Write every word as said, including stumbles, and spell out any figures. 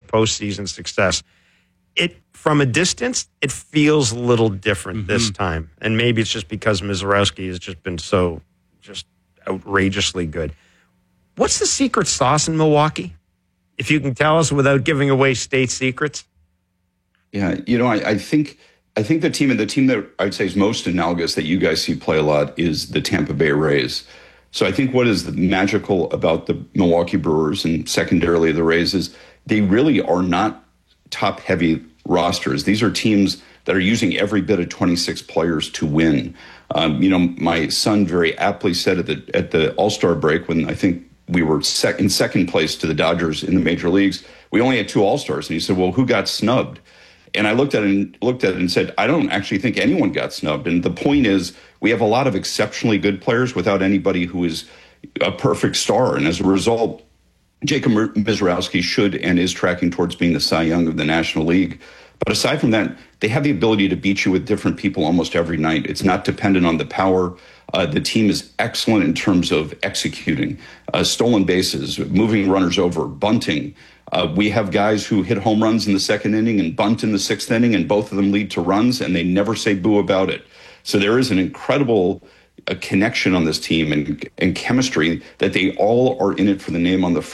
postseason success. It from a distance, it feels a little different mm-hmm. this time. And maybe it's just because Misiorowski has just been so just outrageously good. What's the secret sauce in Milwaukee? If you can tell us without giving away state secrets. Yeah, you know, I, I think I think the team and the team that I'd say is most analogous that you guys see play a lot is the Tampa Bay Rays. So I think what is the magical about the Milwaukee Brewers and secondarily the Rays is they really are not top-heavy rosters. These are teams that are using every bit of twenty-six players to win. Um, you know, my son very aptly said at the at the All-Star break when I think we were sec- in second place to the Dodgers in the major leagues, we only had two All-Stars. And he said, well, who got snubbed? And I looked at it and looked at it and said, I don't actually think anyone got snubbed. And the point is, we have a lot of exceptionally good players without anybody who is a perfect star. And as a result, Jacob Misiorowski should and is tracking towards being the Cy Young of the National League. But aside from that, they have the ability to beat you with different people almost every night. It's not dependent on the power. Uh, the team is excellent in terms of executing, uh, stolen bases, moving runners over, bunting. Uh, we have guys who hit home runs in the second inning and bunt in the sixth inning, and both of them lead to runs, and they never say boo about it. So there is an incredible uh, connection on this team and, and chemistry that they all are in it for the name on the